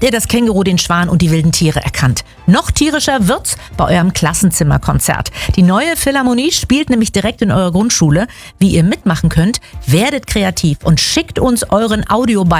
habt ihr das Känguru, den Schwan und die wilden Tiere erkannt? Noch tierischer wird's bei eurem Klassenzimmerkonzert. Die neue Philharmonie spielt nämlich direkt in eurer Grundschule. Wie ihr mitmachen könnt, werdet kreativ und schickt uns euren Audiobeitrag